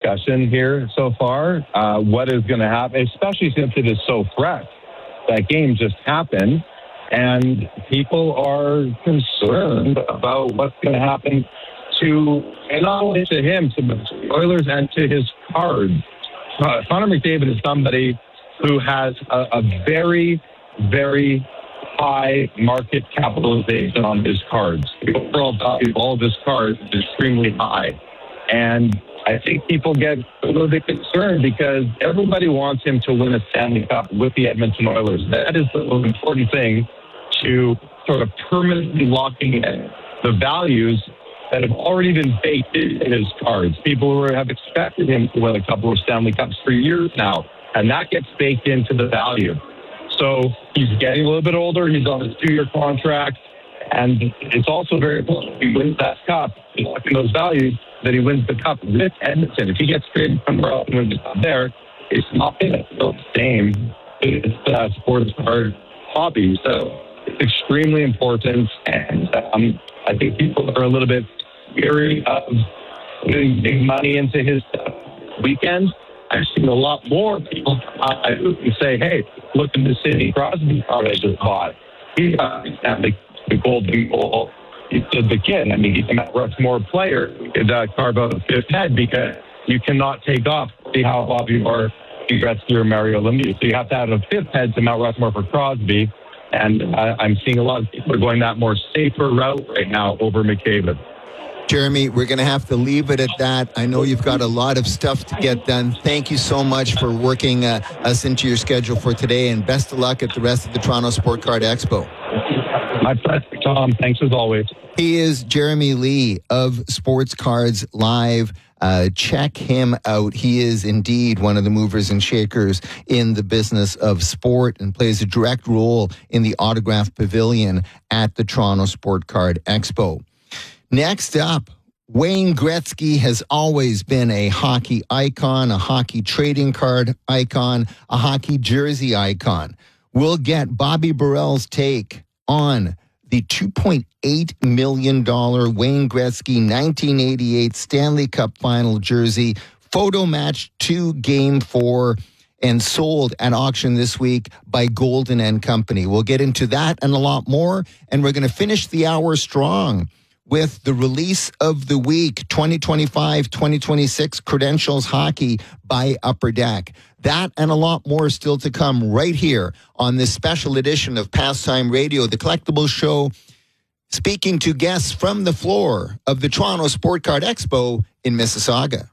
discussion here so far. What is going to happen, especially since it is so fresh. That game just happened, and people are concerned about what's going to happen and not only to him, to the Oilers and to his cards. Connor McDavid is somebody who has a very, very high market capitalization on his cards. The overall value of all of his cards is extremely high. And I think people get a little bit concerned because everybody wants him to win a Stanley Cup with the Edmonton Oilers. That is the most important thing to sort of permanently locking in the values that have already been baked in his cards. People who have expected him to win a couple of Stanley Cups for years now, and that gets baked into the value. So he's getting a little bit older. He's on his 2-year contract. And it's also very important if he wins that cup, in those values, that he wins the cup with Edmonton. If he gets traded somewhere else and wins the cup there, it's not going to feel the same. It's a sports card hobby. So it's extremely important. And I think people are a little bit weary of putting big money into his weekend. I've seen a lot more people who can say, hey, look at the Sidney Crosby card I just bought. He got the golden goal. He did the kid. I mean, he's a Mount Rushmore player. You could carve out a fifth head because you cannot take off how Bobby Orr, Gretzky, or Mario Lemieux. So you have to have a fifth head to Mount Rushmore for Crosby. And I'm seeing a lot of people are going that more safer route right now over McDavid. Jeremy, we're going to have to leave it at that. I know you've got a lot of stuff to get done. Thank you so much for working us into your schedule for today, and best of luck at the rest of the Toronto Sport Card Expo. My pleasure, Tom. Thanks as always. He is Jeremy Lee of Sports Cards Live. Check him out. He is indeed one of the movers and shakers in the business of sport and plays a direct role in the Autograph Pavilion at the Toronto Sport Card Expo. Next up, Wayne Gretzky has always been a hockey icon, a hockey trading card icon, a hockey jersey icon. We'll get Bobby Burrell's take on the $2.8 million Wayne Gretzky 1988 Stanley Cup Final jersey, photo matched to Game 4 and sold at auction this week by Golden and Company. We'll get into that and a lot more, and we're going to finish the hour strong with the release of the week, 2025-2026 Credentials Hockey by Upper Deck. That and a lot more still to come right here on this special edition of Pastime Radio, the collectibles show, speaking to guests from the floor of the Toronto Sport Card Expo in Mississauga.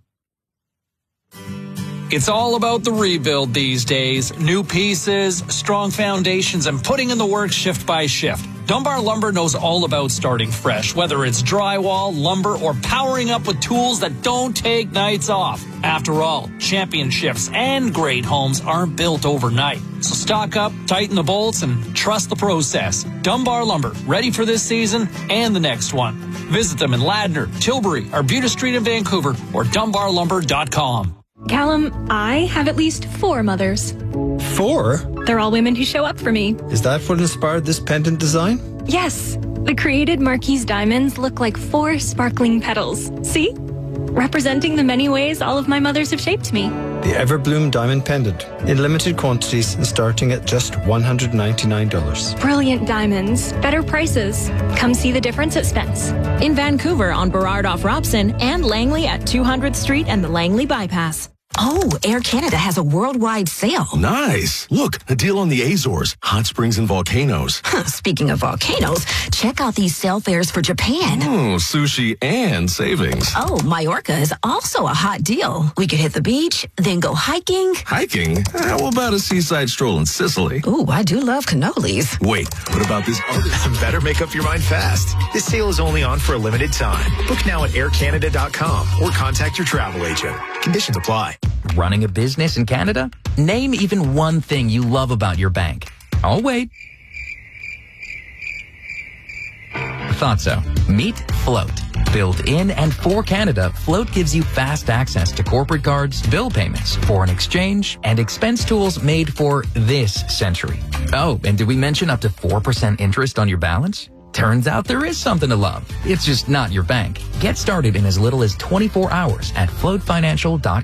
It's all about the rebuild these days. New pieces, strong foundations, and putting in the work shift by shift. Dunbar Lumber knows all about starting fresh, whether it's drywall, lumber, or powering up with tools that don't take nights off. After all, championships and great homes aren't built overnight. So stock up, tighten the bolts, and trust the process. Dunbar Lumber, ready for this season and the next one. Visit them in Ladner, Tilbury, Arbutus Street in Vancouver, or dunbarlumber.com. Callum, I have at least 4 mothers. 4? They're all women who show up for me. Is that what inspired this pendant design? Yes. The created Marquise diamonds look like 4 sparkling petals. See? Representing the many ways all of my mothers have shaped me. The Everbloom Diamond Pendant. In limited quantities and starting at just $199. Brilliant diamonds. Better prices. Come see the difference at Spence. In Vancouver on Burrard off Robson and Langley at 200th Street and the Langley Bypass. Oh, Air Canada has a worldwide sale. Nice. Look, a deal on the Azores, hot springs and volcanoes. Speaking of volcanoes, check out these sale fares for Japan. Sushi and savings. Oh, Majorca is also a hot deal. We could hit the beach, then go hiking. Hiking? How about a seaside stroll in Sicily? Ooh, I do love cannolis. Wait, what about this other? Better make up your mind fast. This sale is only on for a limited time. Book now at aircanada.com or contact your travel agent. Conditions apply. Running a business in Canada? Name even one thing you love about your bank. I'll wait. Thought so. Meet Float. Built in and for Canada, Float gives you fast access to corporate cards, bill payments, foreign exchange, and expense tools made for this century. Oh, and did we mention up to 4% interest on your balance? Turns out there is something to love. It's just not your bank. Get started in as little as 24 hours at floatfinancial.com.